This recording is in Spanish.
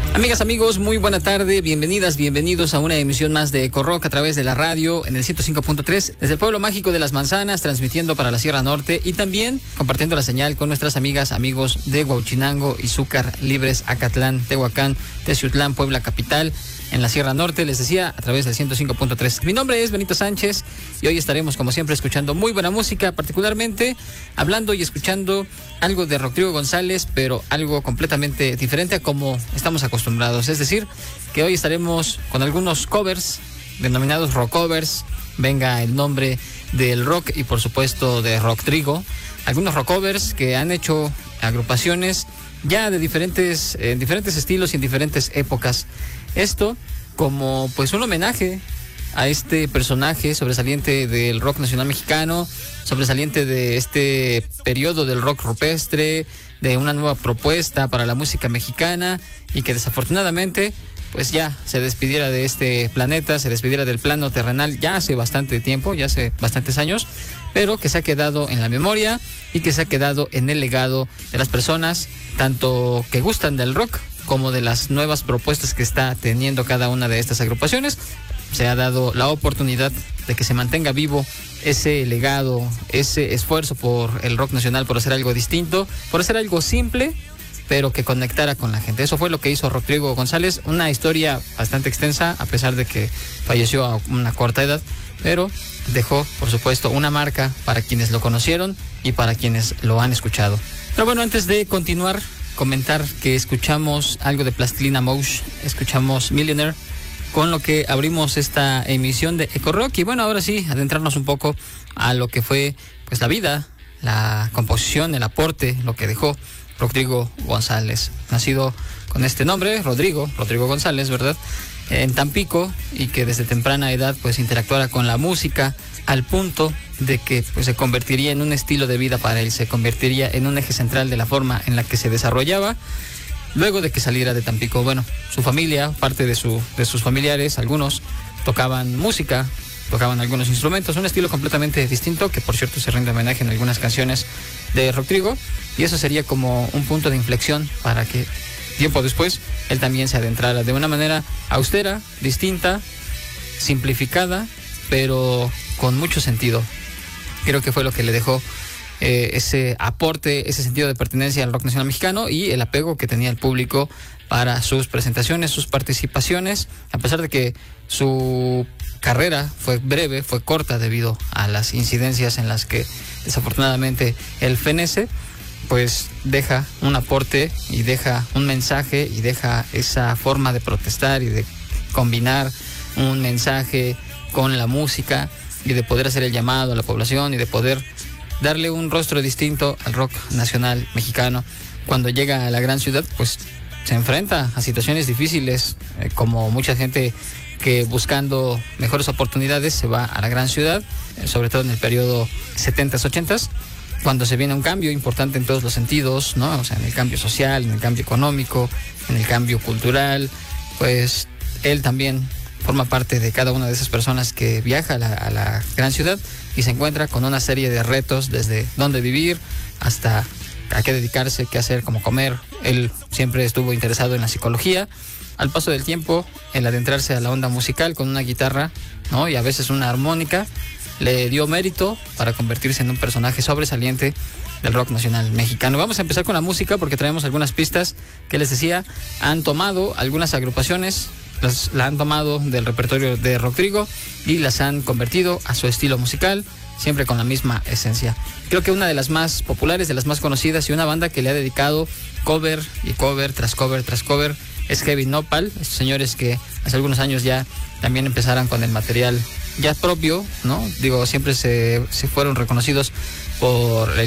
Amigas, amigos, muy buena tarde, bienvenidas, bienvenidos a una emisión más de Eco Rock a través de la radio en el 105.3 desde el pueblo mágico de Las Manzanas, transmitiendo para la Sierra Norte y también compartiendo la señal con nuestras amigas, amigos de Huauchinango, Izúcar, Libres, Acatlán, Tehuacán, Teciutlán, Puebla Capital, en la Sierra Norte, les decía, a través del 105.3. Mi nombre es Benito Sánchez y hoy estaremos, como siempre, escuchando muy buena música, particularmente hablando y escuchando algo de Rodrigo González, pero algo completamente diferente a como estamos acostumbrados. Es decir, que hoy estaremos con algunos covers, denominados rock covers, venga el nombre del rock y por supuesto de Rodrigo. Algunos rock covers que han hecho agrupaciones ya de diferentes estilos y en diferentes épocas. Esto como pues un homenaje a este personaje sobresaliente del rock nacional mexicano, sobresaliente de este periodo del rock rupestre, de una nueva propuesta para la música mexicana y que desafortunadamente pues ya se despidiera de este planeta, se despidiera del plano terrenal ya hace bastante tiempo, ya hace bastantes años, pero que se ha quedado en la memoria y que se ha quedado en el legado de las personas, tanto que gustan del rock como de las nuevas propuestas que está teniendo cada una de estas agrupaciones. Se ha dado la oportunidad de que se mantenga vivo ese legado, ese esfuerzo por el rock nacional, por hacer algo distinto, por hacer algo simple, pero que conectara con la gente. Eso fue lo que hizo Rodrigo González, una historia bastante extensa, a pesar de que falleció a una corta edad, pero dejó, por supuesto, una marca para quienes lo conocieron y para quienes lo han escuchado. Pero bueno, antes de continuar, comentar que escuchamos algo de Plastilina Mosh, escuchamos Millionaire, con lo que abrimos esta emisión de Eco Rock. Y bueno, ahora sí, adentrarnos un poco a lo que fue pues la vida, la composición, el aporte, lo que dejó Rodrigo González, nacido con este nombre, Rodrigo González, ¿verdad?, en Tampico, y que desde temprana edad pues interactuara con la música al punto de que pues se convertiría en un estilo de vida para él, se convertiría en un eje central de la forma en la que se desarrollaba luego de que saliera de Tampico. Bueno, su familia, parte de sus familiares, algunos tocaban música, tocaban algunos instrumentos, un estilo completamente distinto, que por cierto se rinde homenaje en algunas canciones de Rodrigo, y eso sería como un punto de inflexión para que tiempo después él también se adentrara de una manera austera, distinta, simplificada, pero con mucho sentido. Creo que fue lo que le dejó ese aporte, ese sentido de pertenencia al rock nacional mexicano y el apego que tenía el público para sus presentaciones, sus participaciones, a pesar de que su carrera fue breve, fue corta debido a las incidencias en las que desafortunadamente él fenece, pues deja un aporte y deja un mensaje y deja esa forma de protestar y de combinar un mensaje con la música y de poder hacer el llamado a la población y de poder darle un rostro distinto al rock nacional mexicano. Cuando llega a la gran ciudad, pues se enfrenta a situaciones difíciles, como mucha gente que buscando mejores oportunidades se va a la gran ciudad, sobre todo en el periodo 70s, 80s, cuando se viene un cambio importante en todos los sentidos, ¿no? O sea, en el cambio social, en el cambio económico, en el cambio cultural, pues él también forma parte de cada una de esas personas que viaja a la gran ciudad y se encuentra con una serie de retos, desde dónde vivir hasta a qué dedicarse, qué hacer, cómo comer. Él siempre estuvo interesado en la psicología. Al paso del tiempo, el adentrarse a la onda musical con una guitarra, ¿no?, y a veces una armónica, le dio mérito para convertirse en un personaje sobresaliente del rock nacional mexicano. Vamos a empezar con la música porque traemos algunas pistas que les decía, han tomado algunas agrupaciones, la han tomado del repertorio de Rodrigo y las han convertido a su estilo musical, siempre con la misma esencia. Creo que una de las más populares, de las más conocidas y una banda que le ha dedicado cover y cover tras cover tras cover es Heavy Nopal, estos señores que hace algunos años ya también empezaron con el material ya propio, ¿no? Digo, siempre se fueron reconocidos por el